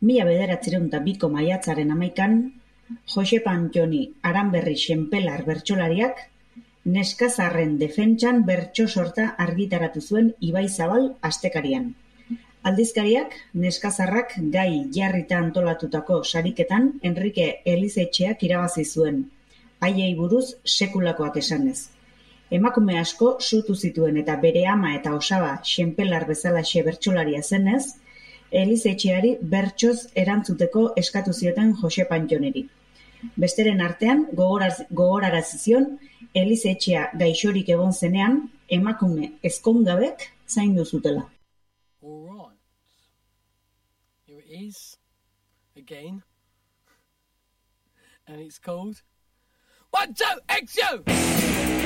1902ko maiatzaren 11an, Joxepa Antoni Aranberri Xenpelar bertsolariak neskazarren defentsan bertso sorta argitaratu zuen Ibaizabal astekarian. Aldizkariak neskazarrak gai jarrita antolatutako sariketan Enrike Elizetxeak irabazi zuen, haiei buruz sekulakoak esanez. Emakume asko sutu zituen eta bere ama eta osaba Xenpelar bezalaxe bertsolaria zenez, Elizetxeari bertsoz erantzuteko eskatu zioten Joxepa Antoniri. Besteren artean, gogorarazi zion, Elizetxea gaixorik egon zenean, emakume ezkongabek zaindu zutela. All right. Here it is, again. And it's called 1, 2, X,